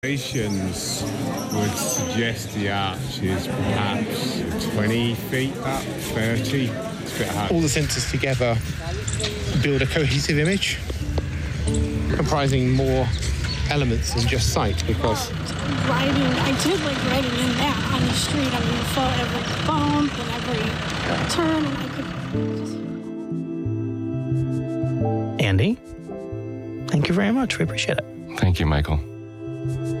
Would suggest the arch is perhaps 20 feet up, 30. It's a bit hard. All the sensors together build a cohesive image comprising more elements than just sight, because I did like riding in that on the street. I mean, you felt every bump and every turn, and I could just... Andy, thank you very much. We appreciate it. Thank you, Michael.